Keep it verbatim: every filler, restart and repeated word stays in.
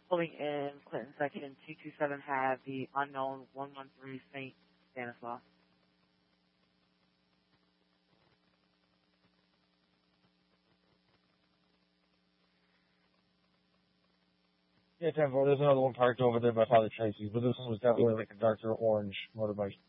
Pulling in Clinton section two two seven have the unknown one one three Saint Stanislaus. Yeah, ten four. There's another one parked over there by Father Tracy's, but this one was definitely like a darker orange motorbike.